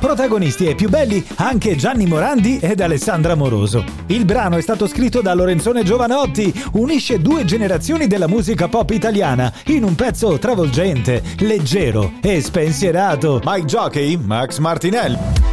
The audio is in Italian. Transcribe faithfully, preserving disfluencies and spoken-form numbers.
protagonisti e più belli anche Gianni Morandi ed Alessandra Moroso. Il brano è stato scritto da Lorenzone Giovanotti, unisce due generazioni della musica pop italiana in un pezzo travolgente, leggero e spensierato. Mike Jockey, Max Martinelli.